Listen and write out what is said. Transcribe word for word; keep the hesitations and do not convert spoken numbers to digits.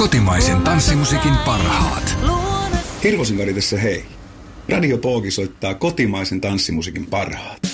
Kotimaisen tanssimusiikin parhaat. Hirvosen Kari tässä hei. Radio Pooki soittaa kotimaisen tanssimusiikin parhaat.